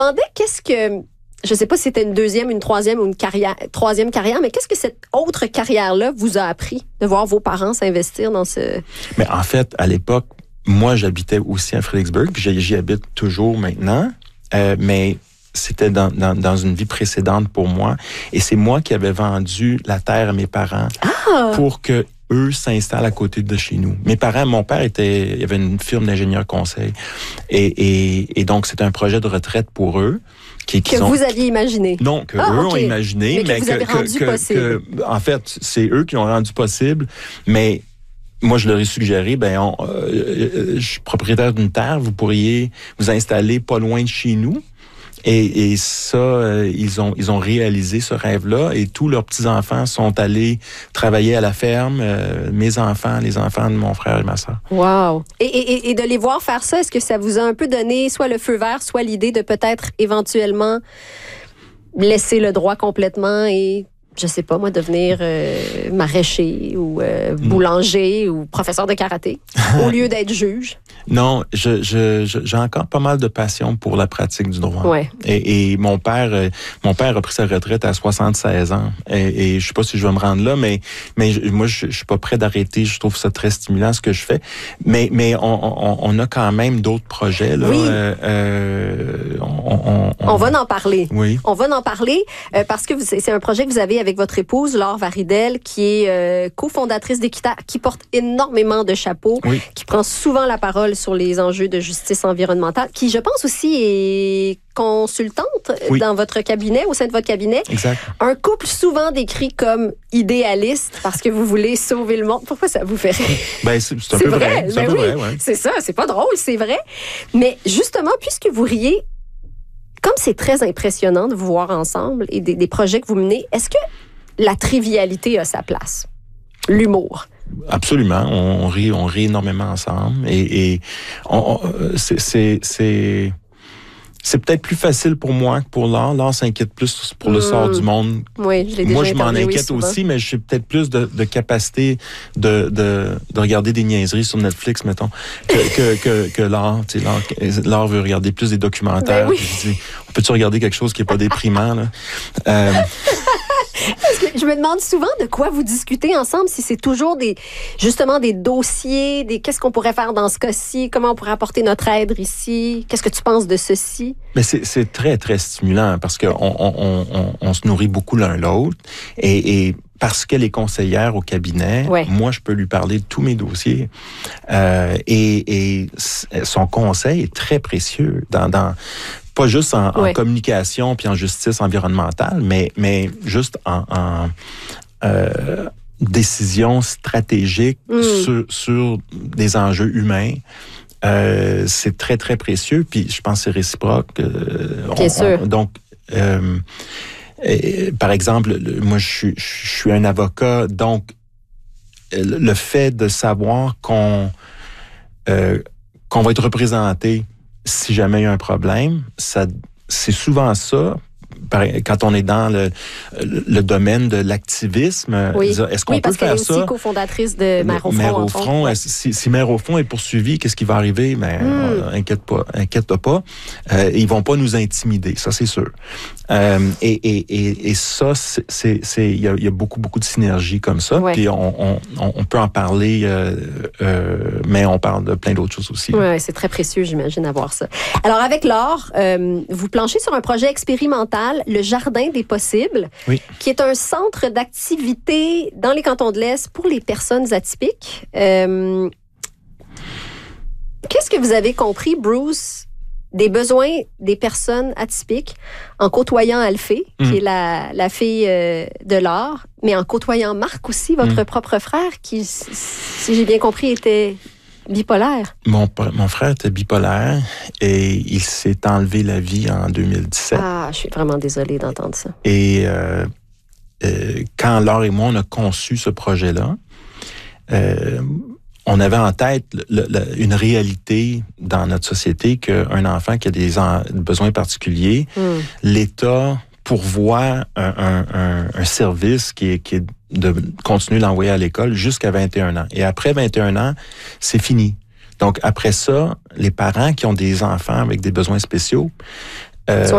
demandais qu'est-ce que, je sais pas si c'était une deuxième, une troisième ou troisième carrière, mais qu'est-ce que cette autre carrière-là vous a appris de voir vos parents s'investir dans ce... Mais en fait, à l'époque, moi, j'habitais aussi à Fredericksburg, puis j'y habite toujours maintenant, mais c'était dans une vie précédente pour moi. Et c'est moi qui avais vendu la terre à mes parents pour que eux s'installent à côté de chez nous. Mes parents, mon père il avait une firme d'ingénieur conseil. Et donc, c'était un projet de retraite pour eux. Que vous aviez imaginé. Non, que eux ont imaginé. Mais que vous avez rendu possible. En fait, c'est eux qui ont rendu possible, mais moi, je leur ai suggéré, je suis propriétaire d'une terre, vous pourriez vous installer pas loin de chez nous. Et ça, ils ont réalisé ce rêve-là et tous leurs petits-enfants sont allés travailler à la ferme, mes enfants, les enfants de mon frère et ma sœur. Wow! Et de les voir faire ça, est-ce que ça vous a un peu donné soit le feu vert, soit l'idée de peut-être éventuellement laisser le droit complètement et... je sais pas, moi, devenir maraîcher ou boulanger ou professeur de karaté au lieu d'être juge? Non, j'ai encore pas mal de passion pour la pratique du droit. Ouais. Et mon père a pris sa retraite à 76 ans. Et je sais pas si je vais me rendre là, mais moi, je suis pas prêt d'arrêter. Je trouve ça très stimulant, ce que je fais. Mais on a quand même d'autres projets, là. Oui. On va en parler. Oui. On va en parler parce que c'est un projet que vous avez avec votre épouse, Laure Varidel, qui est cofondatrice d'Équita, qui porte énormément de chapeaux, qui prend souvent la parole sur les enjeux de justice environnementale, qui, je pense aussi, est consultante dans votre cabinet, au sein de votre cabinet. Exact. Un couple souvent décrit comme idéaliste parce que vous voulez sauver le monde. Pourquoi ça vous fait rire? Ben, c'est un peu vrai. C'est un peu vrai, ouais. C'est ça, c'est pas drôle, c'est vrai. Mais justement, puisque vous riez, comme c'est très impressionnant de vous voir ensemble et des projets que vous menez, est-ce que la trivialité a sa place? L'humour. Absolument. On rit énormément ensemble. Et c'est peut-être plus facile pour moi que pour Laure. Laure s'inquiète plus pour le sort du monde. Oui, je l'ai déjà Moi, je m'en inquiète souvent. aussi, mais j'ai peut-être plus de capacité de regarder des niaiseries sur Netflix, mettons, que Laure. Tu sais, Laure veut regarder plus des documentaires. Ben oui. Je dis, on peut-tu regarder quelque chose qui est pas déprimant, là? Parce que je me demande souvent de quoi vous discutez ensemble, si c'est toujours justement des dossiers, qu'est-ce qu'on pourrait faire dans ce cas-ci, comment on pourrait apporter notre aide ici, qu'est-ce que tu penses de ceci? Mais c'est très, très stimulant parce que on se nourrit beaucoup l'un l'autre et parce qu'elle est conseillère au cabinet, moi, je peux lui parler de tous mes dossiers. Et son conseil est très précieux dans pas juste en communication puis en justice environnementale, mais juste en décision stratégique sur des enjeux humains. C'est très, très précieux, puis je pense que c'est réciproque. Bien sûr. Donc, par exemple, moi, je suis un avocat, donc le fait de savoir qu'on va être représenté si jamais il y a un problème, c'est souvent ça. Quand on est dans le domaine de l'activisme, est-ce qu'on peut faire ça? Oui, parce qu'elle est aussi cofondatrice de Mères au Front. Si Mères au Front est poursuivi, qu'est-ce qui va arriver? Inquiète pas. Ils vont pas nous intimider, ça c'est sûr. Et ça, il y a beaucoup de synergie comme ça. Puis on peut en parler, mais on parle de plein d'autres choses aussi. Oui, c'est très précieux, j'imagine, à voir ça. Alors avec Laure, vous planchez sur un projet expérimental, le Jardin des possibles, qui est un centre d'activité dans les cantons de l'Est pour les personnes atypiques. Qu'est-ce que vous avez compris, Bruce, des besoins des personnes atypiques en côtoyant Alphée, qui est la fille de Laure, mais en côtoyant Marc aussi, votre propre frère, qui, si j'ai bien compris, était bipolaire? Mon frère était bipolaire et il s'est enlevé la vie en 2017. Ah, je suis vraiment désolée d'entendre ça. Et quand Laure et moi, on a conçu ce projet-là, on avait en tête une réalité dans notre société qu'un enfant qui a des besoins particuliers, l'État pourvoit un service qui est de continuer de l'envoyer à l'école jusqu'à 21 ans. Et après 21 ans, c'est fini. Donc, après ça, les parents qui ont des enfants avec des besoins spéciaux